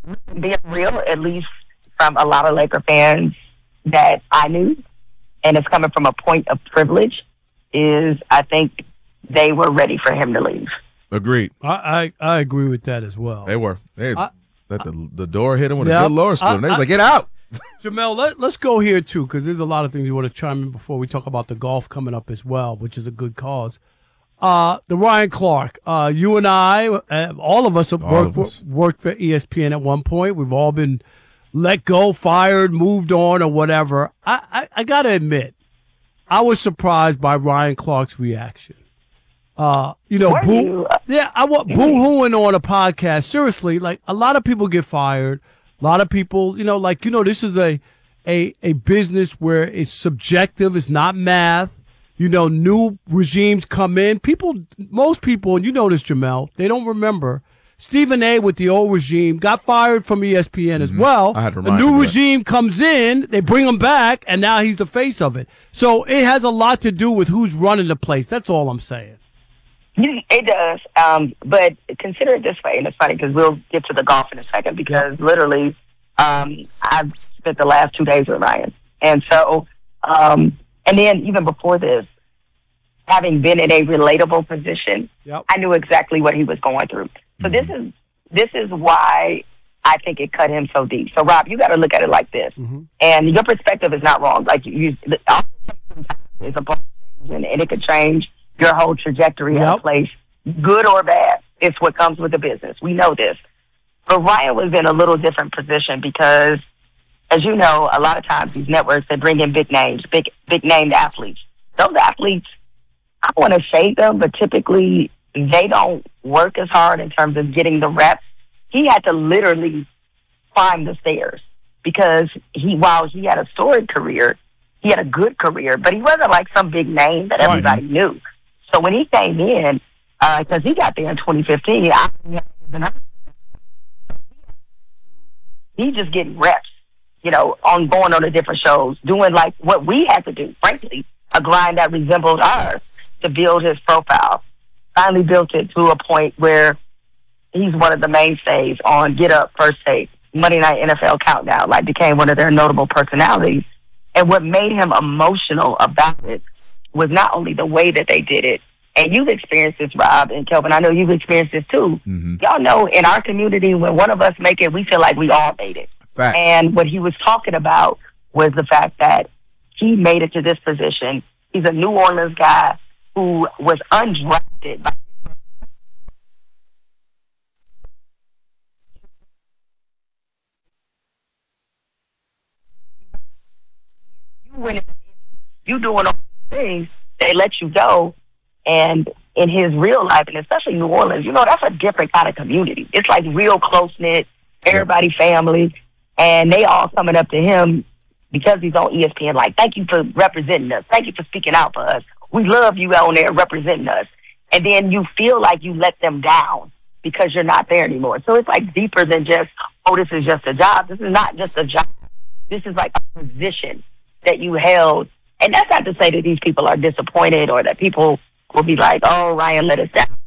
being real, at least from a lot of Laker fans that I knew, and it's coming from a point of privilege, is I think they were ready for him to leave. Agreed. I agree with that as well. They were. They let the door hit him with a good Lord spoon. They was like, get out. Jamel, let's go here, too, because there's a lot of things you want to chime in before we talk about the golf coming up as well, which is a good cause. The Ryan Clark, you and I, all of us have worked for ESPN at one point. We've all been let go, fired, moved on, or whatever. I got to admit, I was surprised by Ryan Clark's reaction. I want boo-hooing on a podcast. Seriously, like a lot of people get fired. A lot of people, this is a business where it's subjective. It's not math. New regimes come in. Most people, and you know this, Jamel, they don't remember. Stephen A. with the old regime got fired from ESPN as well. The new regime comes in, they bring him back, and now he's the face of it. So it has a lot to do with who's running the place. That's all I'm saying. It does, but consider it this way, and it's funny because we'll get to the golf in a second because literally I've spent the last 2 days with Ryan. And so, and then even before this, having been in a relatable position, I knew exactly what he was going through. So this is why I think it cut him so deep. So, Rob, you got to look at it like this. And your perspective is not wrong. Like, it's a point, and it could change your whole trajectory of a place, good or bad. It's what comes with the business. We know this. But Ryan was in a little different position because, as you know, a lot of times these networks, they bring in big names, big named athletes. Those athletes, I don't want to shade them, but typically they don't work as hard in terms of getting the reps. He had to literally climb the stairs because while he had a storied career, he had a good career, but he wasn't like some big name that everybody knew. So when he came in, because he got there in 2015, he's just getting reps, on going on the different shows, doing like what we had to do, frankly, a grind that resembled ours to build his profile. Finally built it to a point where he's one of the mainstays on Get Up, First Take, Monday Night NFL Countdown, like became one of their notable personalities. And what made him emotional about it was not only the way that they did it, and you've experienced this, Rob and Kelvin. I know you've experienced this too. Y'all know in our community, when one of us make it, we feel like we all made it. Facts. And what he was talking about was the fact that he made it to this position. He's a New Orleans guy who was undrafted by you doing all these things, they let you go. And in his real life, and especially New Orleans, that's a different kind of community. It's like real close-knit, everybody family, and they all coming up to him because he's on ESPN like, thank you for representing us. Thank you for speaking out for us. We love you on there representing us. And then you feel like you let them down because you're not there anymore. So it's like deeper than just, this is just a job. This is not just a job. This is like a position that you held. And that's not to say that these people are disappointed or that people will be like, oh, Ryan let us down.